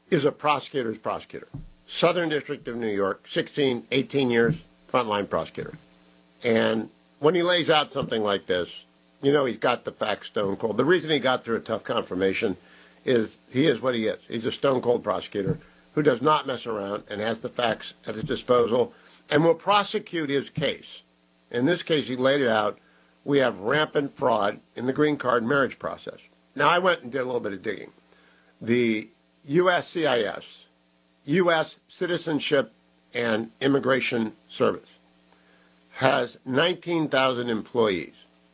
is a prosecutor's prosecutor. Southern District of New York, 16, 18 years, frontline prosecutor. And when he lays out something like this, you know he's got the facts stone cold. The reason he got through a tough confirmation is he is what he is. He's a stone cold prosecutor who does not mess around and has the facts at his disposal and will prosecute his case. In this case, he laid it out. We have rampant fraud in the green card marriage process. Now, I went and did a little bit of digging. The USCIS, U.S. Citizenship and Immigration Service, has 19,000 employees.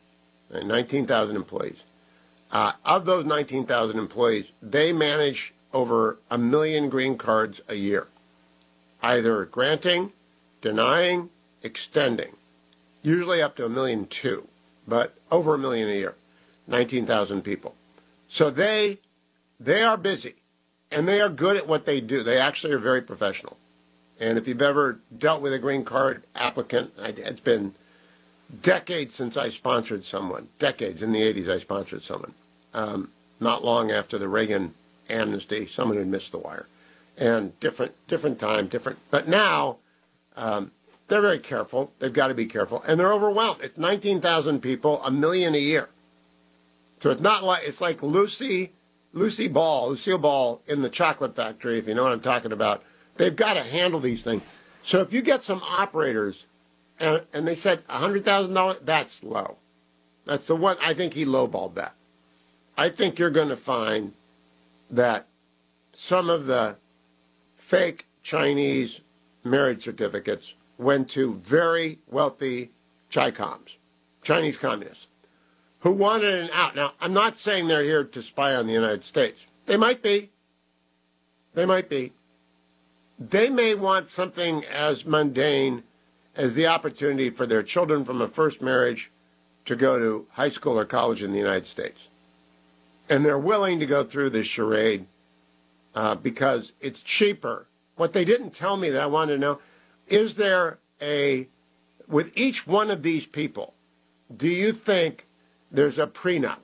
19,000 employees. Of those 19,000 employees, they manage over 1 million green cards a year, either granting, denying, extending, usually up to 1.2 million, but over 1 million a year, 19,000 people. So they are busy, and they are good at what they do. They actually are very professional. And if you've ever dealt with a green card applicant, it's been decades since I sponsored someone. Decades. In the 80s, I sponsored someone. Not long after the Reagan amnesty, someone had missed the wire. And different time, different. But now, they're very careful. They've got to be careful. And they're overwhelmed. It's 19,000 people, 1 million a year. So it's not like, it's like Lucille Ball in the chocolate factory, if you know what I'm talking about. They've got to handle these things. So if you get some operators, and they said $100,000, that's low. That's the one, I think he lowballed that. I think you're going to find that some of the fake Chinese marriage certificates went to very wealthy Chi-Coms, Chinese communists, who wanted an out. Now, I'm not saying they're here to spy on the United States. They might be. They might be. They may want something as mundane as the opportunity for their children from a first marriage to go to high school or college in the United States. And they're willing to go through this charade because it's cheaper. What they didn't tell me that I wanted to know, is there with each one of these people, do you think there's a prenup?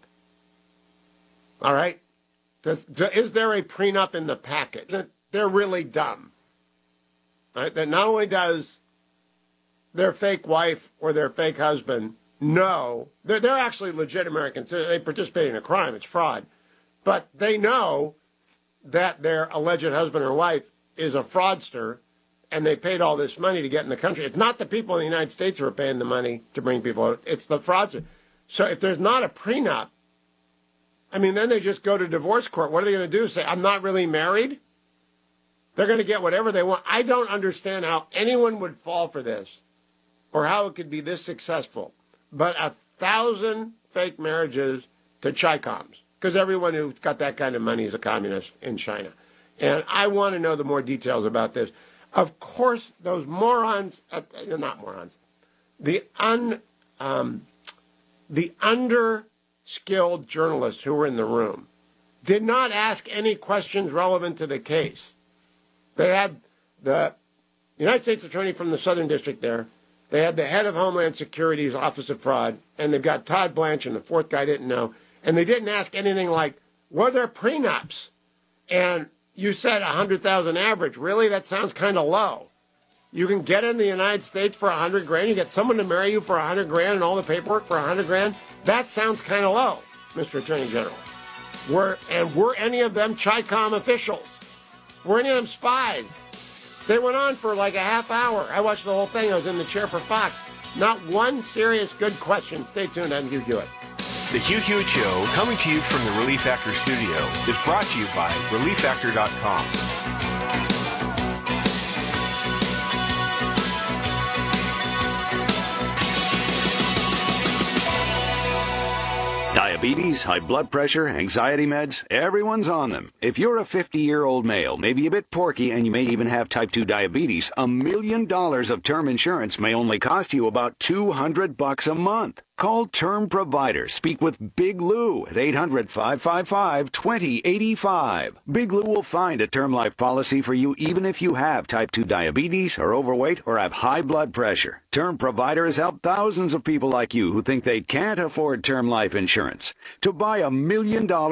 All right? Is there a prenup in the package? They're really dumb. Right? That not only does their fake wife or their fake husband know, they're actually legit Americans. They participate in a crime. It's fraud. But they know that their alleged husband or wife is a fraudster, and they paid all this money to get in the country. It's not the people in the United States who are paying the money to bring people out. It's the fraudster. So if there's not a prenup, I mean, then they just go to divorce court. What are they going to do? Say, I'm not really married? They're going to get whatever they want. I don't understand how anyone would fall for this or how it could be this successful. But 1,000 fake marriages to Chi-Coms, because everyone who's got that kind of money is a communist in China. And I want to know the more details about this. Of course, those morons, not morons, the under-skilled journalists who were in the room did not ask any questions relevant to the case. They had the United States Attorney from the Southern District there. They had the head of Homeland Security's Office of Fraud, and they've got Todd Blanche, and the fourth guy didn't know. And they didn't ask anything like, were there prenups? And you said 100,000 average. Really? That sounds kind of low. You can get in the United States for $100,000. You get someone to marry you for $100,000 and all the paperwork for $100,000. That sounds kind of low, Mr. Attorney General. Were any of them Chi-Com officials? Were any of them spies? They went on for like a half hour. I watched the whole thing. I was in the chair for Fox. Not one serious good question. Stay tuned. I'm Hugh Hewitt. The Hugh Hewitt Show, coming to you from the Relief Factor studio, is brought to you by ReliefFactor.com. Diabetes, high blood pressure, anxiety meds, everyone's on them. If you're a 50-year-old male, maybe a bit porky, and you may even have type 2 diabetes, $1 million of term insurance may only cost you about $200 a month. Call Term Provider. Speak with Big Lou at 800-555-2085. Big Lou will find a term life policy for you even if you have type 2 diabetes, are overweight, or have high blood pressure. Term Provider has helped thousands of people like you who think they can't afford term life insurance. To buy $1 million